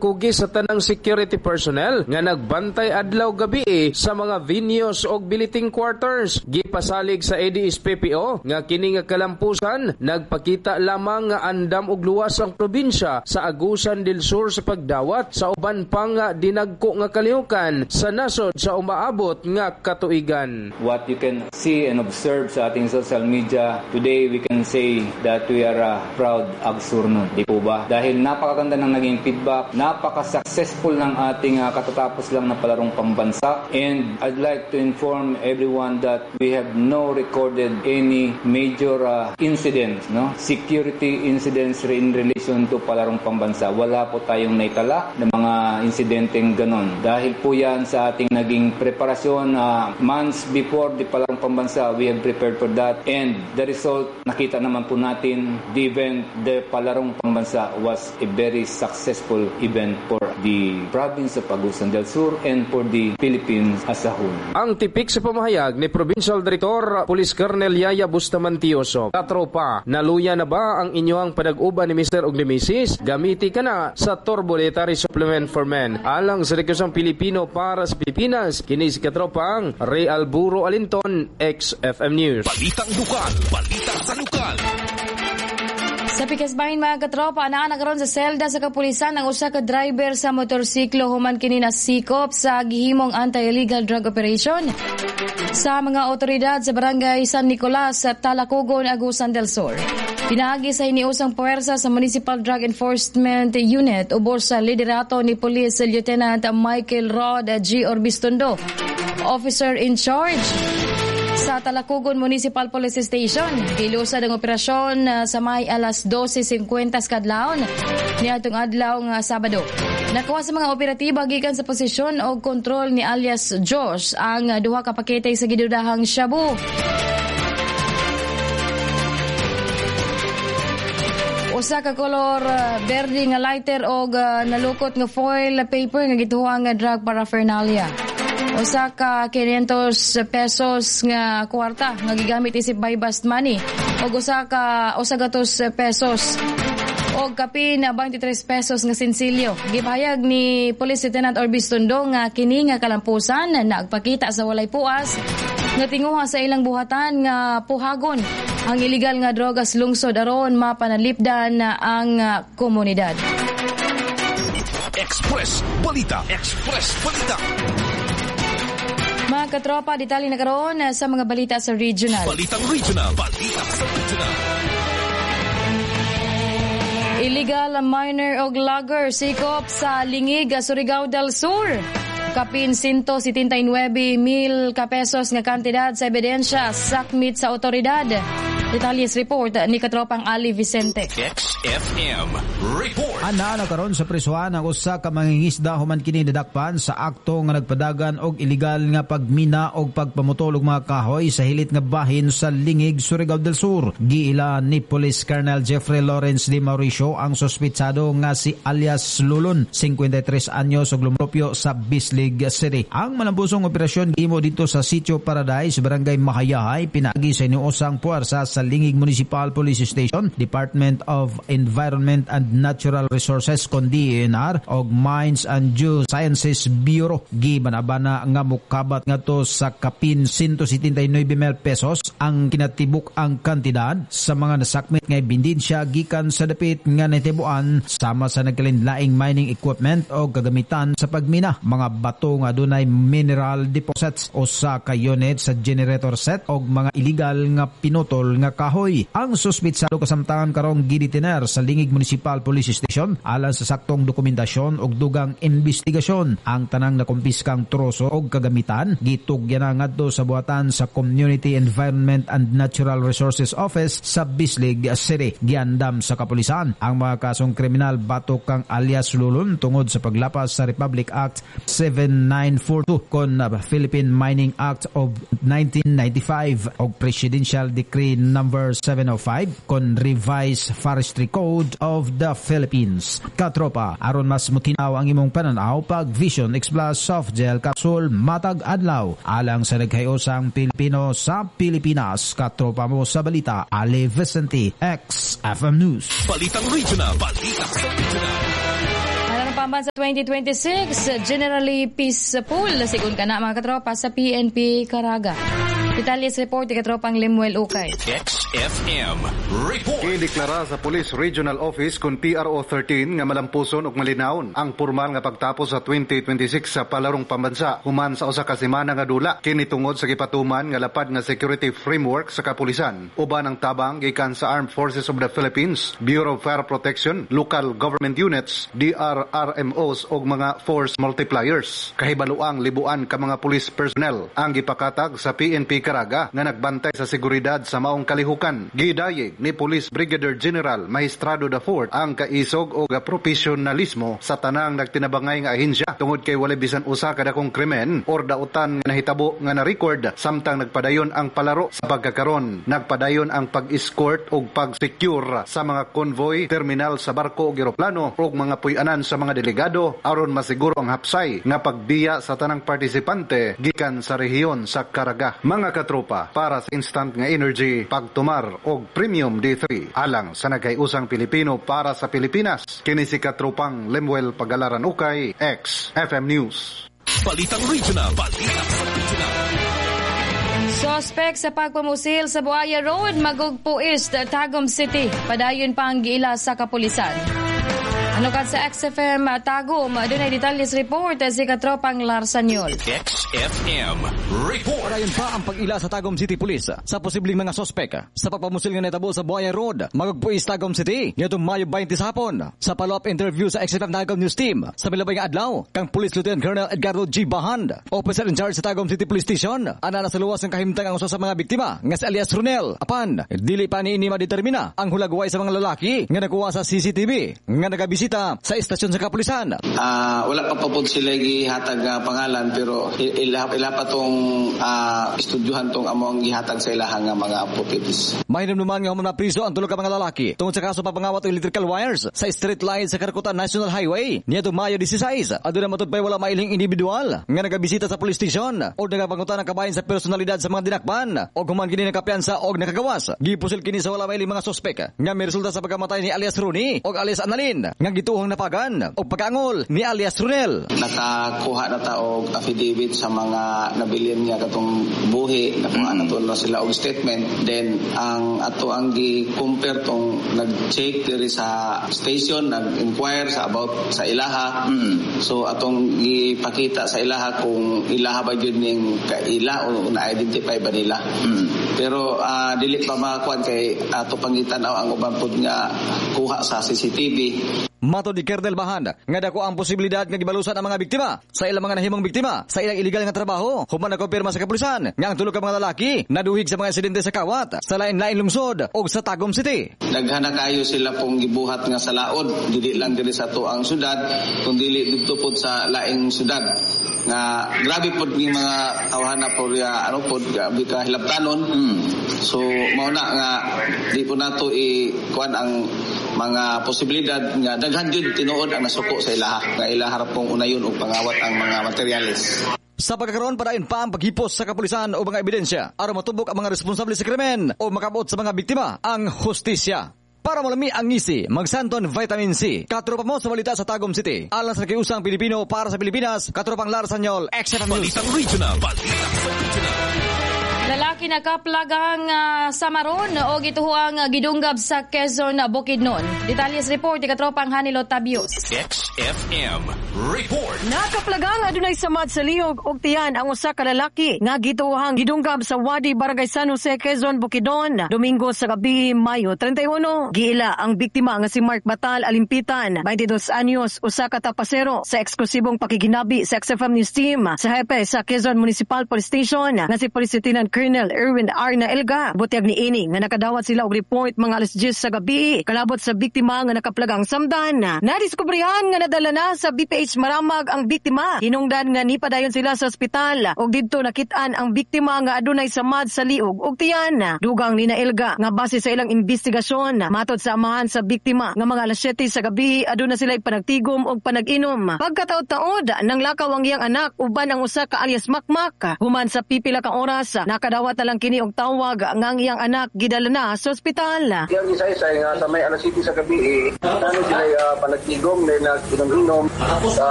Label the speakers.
Speaker 1: pagkugi sa tanang security personnel nga nagbantay adlaw gabi sa mga venues og billeting quarters. Gipasalig sa ADS-PPO nga kini nga kalampusan nagpakita lamang nga andam og luwas ang probinsya sa Agusan del Sur sa pagdawat sa uban pang dinagko nga kalihukan sa nasod sa umaabot nga katuigan.
Speaker 2: What you can see and observe sa ating social media today, we can say that we are a proud Agsurno. Di po ba? Dahil napakaganda ng naging feedback, napaka-successful ng ating katatapos lang na palarong pambansa, and I'd like to inform everyone that we have no recorded any major incidents, security incidents in relation to palarong pambansa. Wala po tayong naitala ng mga insidenteng ganon. Dahil po yan sa ating naging preparasyon months before the palarong pambansa, we have prepared for that, and the result, nakita naman po natin, the event, the palarong pambansa was a very successful event for the province of Agusan del Sur and for the Philippines as a whole.
Speaker 1: Ang tipik sa pamahayag ni Provincial Director Police Colonel Yaya Bustamantioso. Katropa, naluya na ba ang inyong padag-uban ni Mr. Oglemisis? Gamiti ka na sa Turbulatory Supplement for Men. Alang sa Rekusang Pilipino para sa Pilipinas, kini si katropa ang Ray Alburo Alinton, XFM News.
Speaker 3: Balitang lokal, balitang sa lokal.
Speaker 4: Sa Pikasbahin mga katropa, nagkaroon sa selda sa kapulisan ang usa ka driver sa motorsiklo human kini nasikop sa gihimong anti-illegal drug operation sa mga otoridad sa barangay San Nicolas sa Talacogon, Agusan del Sur. Pinagi sa hiniusang puwersa sa Municipal Drug Enforcement Unit ubos sa liderato ni Police Lieutenant Michael Rod G. Orbistondo, officer in charge sa Talacogon Municipal Police Station. Gilusad ang operasyon sa may alas 12:50 kadlawon niadtong adlaw nga Sabado. Nakuha sa mga operatiba gikan sa posisyon o kontrol ni alias Josh ang duha ka pakete sa gidudahang shabu. Usa ka kolor berde nga lighter og nalukot nga foil paper nga gituha nga drug paraphernalia. Usa ka 500 pesos nga kwarta nga gigamit isip buy bust money ug usa ka 200 pesos og kapin na 23 pesos nga sensilyo. Gipahayag ni Police Lieutenant Orbistondo nga kini nga kalampusan nagpakita sa walay puas nga tinguha sa ilang buhatan nga puhagon ang illegal nga drogas lungsod aron mapanalipdan ang komunidad.
Speaker 3: Express Balita. Express Balita.
Speaker 4: Mga katropa, detalye na karoon sa mga balita sa regional.
Speaker 3: Balitang regional. Balita sa regional.
Speaker 4: Illegal minor o logger sikop sa Lingig, Surigao del Sur. Kapin 179,000 ka pesos nga kantidad sa ebidensya sakmit sa otoridad. Detalles report ni Katropang Ali Vicente.
Speaker 3: XFM report.
Speaker 5: Nakaroon sa prisuhan ang usa ka mangingisda human kini nadakpan sa akto nga nagpadagan og illegal nga pagmina og pagpamutol og mga kahoy sa hilit nga bahin sa Lingig, Surigao del Sur. Giila ni Police Colonel Jeffrey Lawrence de Mauricio ang sospitsado nga si alias Lulon, 53 anyos ug lumropyo sa Bislig City. Ang malambusong operasyon gihimo dito sa Sitio Paradise, Barangay Mahayahay, pinagi sa iniusang puwersa sa Lingig Municipal Police Station, Department of Environment and Natural Resources kon DENR og Mines and Geosciences Bureau. Gibanabana nga mukabat ngadto sa kapin 179,000 pesos ang kinatibuk ang kantidad sa mga nasakmit nga ebidensya gikan sa dapit nga natibuan sama sa nagkalinlaing mining equipment o gagamitan sa pagmina, mga bato nga dunay mineral deposits o sa ka unit sa generator set og mga illegal nga pinutol nga kahoy. Ang suspitsado kasamtangan karong gidetiner sa Lingig Municipal Police Station alang sa saktong dokumentasyon og dugang investigasyon. Ang tanang nakumpiskang troso og kagamitan gitugyan na ngadto sa buhatan sa Community Environment and Natural Resources Office sa Bislig City. Giandam sa kapulisan ang mga kasong kriminal batok kang alias Lulon tungod sa paglapas sa Republic Act 7942 kon Philippine Mining Act of 1995 og Presidential Decree number 705 kon Revised Forestry Code of the Philippines. Katropa, aron mas mutinaw ang imong pananaw pag Vision X Plus Soft Gel Capsule matag adlaw alang sa naghayosang Pilipino sa Pilipinas. Katropa mo sa balita, Ali Vicente, XFM News.
Speaker 3: Balitang regional. Balita sa regional.
Speaker 4: pambansa 2026, generally peaceful sigun kana mga katropa sa PNP Caraga. Detalles report ni katropang Lemuel Ukay.
Speaker 3: XFM Report.
Speaker 6: Ideklara sa Police Regional Office kung PRO 13 nga malampuson ug malinawon ang formal nga pagtapos sa 2026 sa palarong pambansa human sa usa ka semana nga dula kini tungod sa gipatuman nga lapad nga security framework sa kapulisan uban ang tabang gikan sa Armed Forces of the Philippines, Bureau of Fire Protection, local government units, DRRMOs ug mga force multipliers. Kahibaluang libuan ka mga police personnel ang gipakatag sa PNP Caraga nga nagbantay sa seguridad sa maong kalihukan. Gidayeg ni Police Brigadier General Magistrado IV ang kaisog o profesionalismo sa tanang nagtinabangay nga ahensya tungod kay walay bisan usa kada kong krimen or dautan nga nahitabo nga na-record samtang nagpadayon ang palaro sa pagkakaron. Nagpadayon ang pag-escort o pag-secure sa mga convoy, terminal sa barko o eroplano o mga puy-anan sa mga delegado aron masiguro ang hapsay nga pagbiya sa tanang partisipante gikan sa rehiyon sa Caraga. Mga katropa, para sa instant nga energy, pagtumar o premium D3 alang sa nagkayusang Pilipino para sa Pilipinas. Kini si katropang Lemuel Pagalaran Ukay, XFM News.
Speaker 3: Balitang Regional. Balitang sa Regional.
Speaker 4: Suspect sa pagpamusil sa Buaya Road, Magugpo East, Tagum City. Padayon pa ang giila sa kapulisan. Ano ka sa XFM Tagum, doon ay detalles report si katropang Larsanyol.
Speaker 3: XFM Report.
Speaker 7: Padayon pa ang pag-ila sa Tagum City Police sa posibleng mga sospek sa pagpamusil nga natabo sa Buaya Road, Magugpo East, Tagum City. Nitong Mayo 20 sa hapon. Sa follow-up interview sa XFM Tagum News Team sa milabay nga adlaw, kang Police Lieutenant Colonel Edgardo G. Bahand, officer in charge sa Tagum City Police Station, ana sa luwas ng kahimtang ang usa sa mga biktima nga si alias Ronel. Apan, dili pa ni ini madetermina ang hulagway sa mga lalaki nga nakuha sa CCTV nga nagabisita sa istasyon sa kapulisan.
Speaker 8: Wala pa po sila gihatag pangalan pero ila pa tong estudyuhan tong among gihatag sa ilahan nga mga pupitis.
Speaker 7: Mahinom naman nga human mapriso ang tulo ka mga lalaki tungod sa kaso pagpangawat og electrical wires sa street line sa Karkutan National Highway. Niadtong Mayo 16, aduna matud pay wala mailing individual nga nagabisita sa police station o nagapangutan ng kabahin sa personalidad sa mga dinakpan o human kini nakapiansa og nakagawas. Gipusil kini sa wala mailing mga sospek nga may resulta sa pagkamatay ni alias Rooney o alias Annalyn nga gituhong napagan o pagkangol ni alias Ronel.
Speaker 8: Nakakuha na ta og affidavit sa mga nabilin niya katong buhi, nakuha na to na sila og statement. Then ang ato ang gi-compare tong nag-check diri sa station, nag-inquire sa about sa ilaha. So atong gipakita sa ilaha kung ilaha ba gyud ning kaila o na-identify ba nila. Pero dili pa makuan kay ato pangitan-aw ang uban pud nga kuha sa CCTV.
Speaker 7: Mato di Colonel Bahand nga dako ang posibilidad nga gibalusan ang mga biktima sa ilang mga nahimong biktima sa ilang illegal nga trabaho. Human nakumpirma sa kapulisan nga ang tulo ka mga lalaki naduhig sa mga insidente sa kawat sa lain-lain lungsod o sa Tagum City.
Speaker 8: Daghana kayo sila pong gibuhat nga sa laod, dili lang diri sa tuang syudad kundi didto pod sa laing syudad. Nga grabe pod ning mga tawhana po pod gabi ka hilabtanon. So mao na nga di po nato kuan ang mga posibilidad nga daghan jud tinuod ang nasuko sa ilaha nga ila harap kong unayon og pangawat ang mga materyales.
Speaker 7: Sa pagkakaroon padayon pa ang paghipos sa kapulisan o mga ebidensya aron matubok ang mga responsable sa krimen o makabot sa mga biktima ang hustisya. Para malami ang ngisi, magsanton vitamin C. Katropa mo sa balita sa Tagum City. Alang sa nakiusang Pilipino para sa Pilipinas, katropang Larsanyol, XFM News.
Speaker 3: Balitang Regional. Balitang sa Regional.
Speaker 4: Lalaki na kaplagang Samaron o gituhuang gidunggab sa Quezon, Bukidnon. Detalles report ni katropang Hanilo Tabios.
Speaker 3: XFM Report.
Speaker 9: Nakaplagang adunay samad sa lihog og tiyan ang usa ka lalaki nga gituhuang gidunggab sa Wadi, Barangay San Jose, Quezon, Bukidnon, Domingo sa gabi, Mayo 31. Giila ang biktima nga si Mark Batal Alimpitan, 22 anyos, usa ka tapasero sa eksklusibong pakiginabi sa XFM News Team sa hepe sa Quezon Municipal Police Station nga si Police Lieutenant Colonel Erwin Arna Elga. Butyag ni ini nga nakadawat sila og report mga alas 10 sa gabi kalabot sa biktima nga nakaplagang samdan. Nadiskubrihan nga nadala na sa BPH Maramag ang biktima. Hinungdan nga nipadayon sila sa ospital og didto nakit-an ang biktima nga adunay samad sa liog og tiyan. Dugang ni Elga nga base sa ilang investigasyon matod sa amahan sa biktima nga mga alas 7 sa gabi aduna sila panagtigom og panag-inom. Pagkataod-taod nang lakaw ang iyang anak uban ang usa ka alias Makmak. Human sa pipila ka oras kadawat na lang kini og tawag nga ang iyang anak gidala na sa ospital.
Speaker 10: Yang isa-isa nga sa may alas 7 sa gabi, ano sila panagtigom, may nag-inom-inom.